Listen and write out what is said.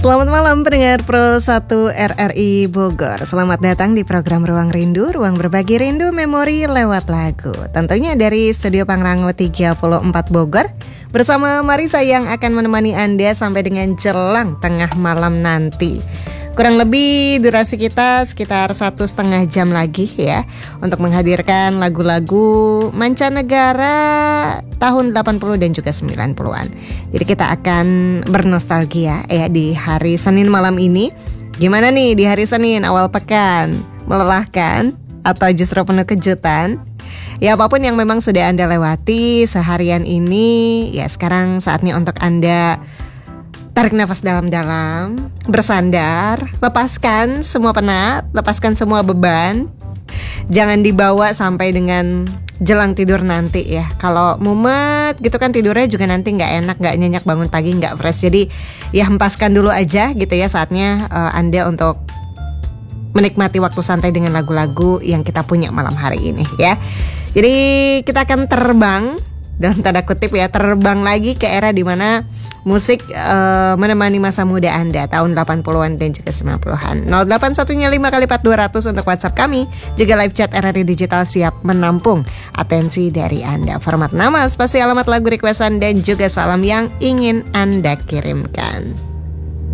Selamat malam pendengar Pro 1 RRI Bogor. Selamat datang di program Ruang Rindu, ruang berbagi rindu memori lewat lagu. Tentunya dari Studio Pangrango 34 Bogor, bersama Marisa yang akan menemani Anda sampai dengan jelang tengah malam nanti. Kurang lebih durasi kita sekitar 1,5 jam lagi ya, untuk menghadirkan lagu-lagu mancanegara tahun 80 dan juga 90-an. Jadi kita akan bernostalgia ya di hari Senin malam ini. Gimana nih di hari Senin awal pekan? Melelahkan atau justru penuh kejutan? Ya apapun yang memang sudah Anda lewati seharian ini, ya sekarang saatnya untuk Anda tarik nafas dalam-dalam, bersandar, lepaskan semua penat, lepaskan semua beban. Jangan dibawa sampai dengan jelang tidur nanti ya. Kalau mumet gitu kan tidurnya juga nanti gak enak, gak nyenyak, bangun pagi gak fresh. Jadi ya hempaskan dulu aja gitu ya, saatnya Anda untuk menikmati waktu santai dengan lagu-lagu yang kita punya malam hari ini ya. Jadi kita akan terbang, dalam tanda kutip ya, terbang lagi ke era dimana musik menemani masa muda Anda tahun 80-an dan juga 90-an. 081-nya 5x4200 untuk WhatsApp kami. Juga live chat RRI Digital siap menampung atensi dari Anda. Format nama, spasi alamat lagu requestan dan juga salam yang ingin Anda kirimkan.